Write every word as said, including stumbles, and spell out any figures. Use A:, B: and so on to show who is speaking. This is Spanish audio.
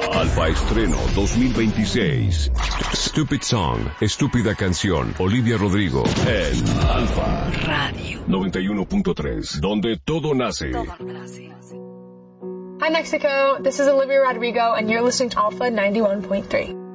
A: Alfa Estreno dos mil veintiséis. Stupid Song, estúpida canción. Olivia Rodrigo en Alfa Radio noventa y uno punto tres, donde todo nace.
B: Hi Mexico, this is Olivia Rodrigo and you're listening to Alpha ninety-one point three.